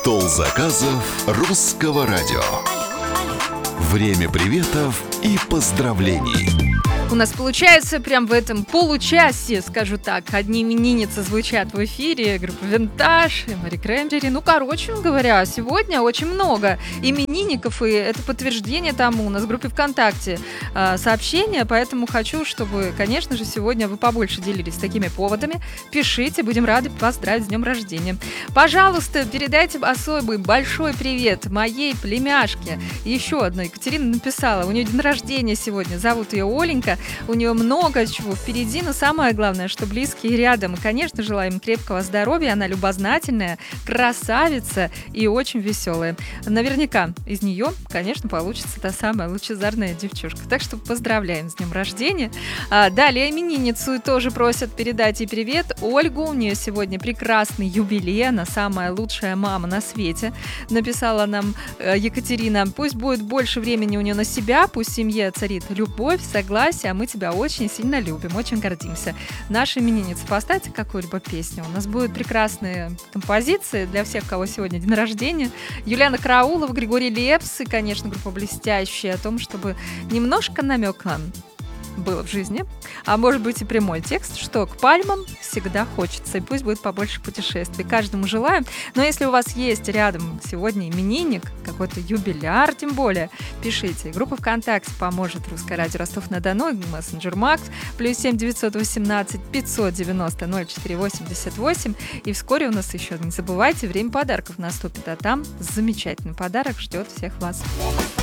Стол заказов русского радио. Время приветов и поздравлений. У нас получается прям в этом получасе, скажу так, одни именинницы звучат в эфире, группа «Винтаж» и Мари Краймбрери. Короче говоря, сегодня очень много именинников, и это подтверждение тому. У нас в группе ВКонтакте сообщения, поэтому хочу, чтобы, конечно же, сегодня вы побольше делились такими поводами. Пишите, будем рады поздравить с днем рождения. Пожалуйста, передайте особый большой привет моей племяшке. Еще одна Екатерина написала, у нее день рождения сегодня, зовут ее Оленька. У нее много чего впереди, но самое главное, что близкие рядом. И, конечно, желаем крепкого здоровья. Она любознательная, красавица и очень веселая. Наверняка из нее, конечно, получится та самая лучезарная девчушка. Так что поздравляем с днем рождения. Далее именинницу тоже просят передать ей привет. Ольгу, у нее сегодня прекрасный юбилей. Она самая лучшая мама на свете. Написала нам Екатерина. Пусть будет больше времени у нее на себя, пусть в семье царит любовь, согласие, а мы тебя очень сильно любим, очень гордимся. Наша именинница, поставьте какую-либо песню. У нас будут прекрасные композиции для всех, кого сегодня день рождения. Юлиана Караулова, Григорий Лепс и, конечно, группа «Блестящая» о том, чтобы немножко намека было в жизни, а может быть и прямой текст, что к пальмам всегда хочется, и пусть будет побольше путешествий. Каждому желаю. Но если у вас есть рядом сегодня именинник, какой-то юбиляр, тем более, пишите. Группа ВКонтакте поможет. Русское радио Ростов-на-Дону, мессенджер Макс, +7 918 590 0488. И вскоре у нас еще, не забывайте, время подарков наступит, а там замечательный подарок ждет всех вас.